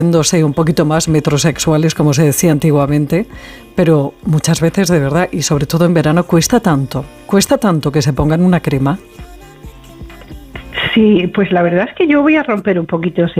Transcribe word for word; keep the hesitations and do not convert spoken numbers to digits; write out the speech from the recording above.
sé, un poquito más metrosexuales, como se decía antiguamente, pero muchas veces de verdad, y sobre todo en verano, cuesta tanto, cuesta tanto que se pongan una crema. Sí, pues la verdad es que yo voy a romper un poquito ese